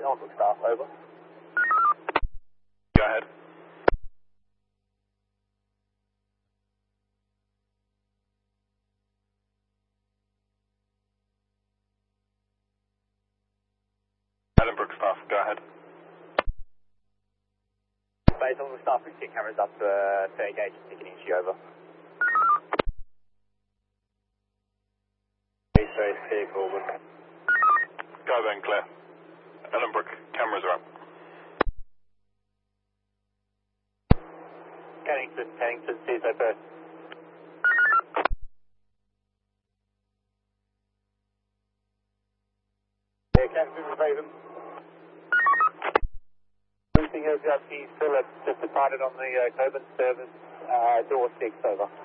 Ellenbrook staff, over. Go ahead. Ellenbrook staff, go ahead. Base Ellenbrook staff, we see cameras up to engage ticketing issue, over. Base vehicle, over. Go then, clear. Ellenbrook, cameras are up. Cannington, see so first. Yeah, Captain Raven. Briefing OPRT still just departed on the Coburn service, door 6, over.